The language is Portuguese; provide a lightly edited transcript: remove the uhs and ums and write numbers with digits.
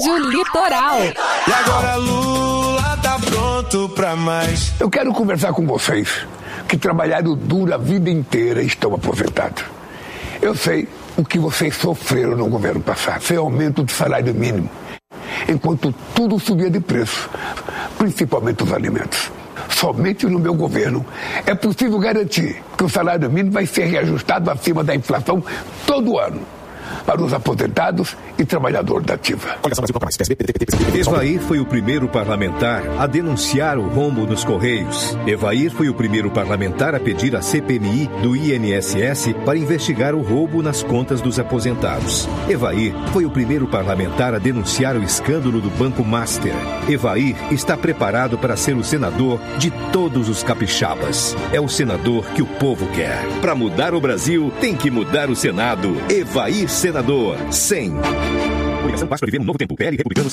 Rádio Litoral. E agora Lula tá pronto pra mais. Eu quero conversar com vocês que trabalharam duro a vida inteira e estão aposentados. Eu sei o que vocês sofreram no governo passado, sem aumento do salário mínimo, enquanto tudo subia de preço, principalmente os alimentos. Somente no meu governo é possível garantir que o salário mínimo vai ser reajustado acima da inflação todo ano, para os aposentados e trabalhadores da ativa. Evair foi o primeiro parlamentar a denunciar o rombo nos Correios. Evair foi o primeiro parlamentar a pedir a CPMI do INSS para investigar o roubo nas contas dos aposentados. Evair foi o primeiro parlamentar a denunciar o escândalo do Banco Master. Evair está preparado para ser o senador de todos os capixabas. É o senador que o povo quer. Para mudar o Brasil, tem que mudar o Senado. Evair Senador 100. Coligação Paz para viver um novo tempo. PL Republicano.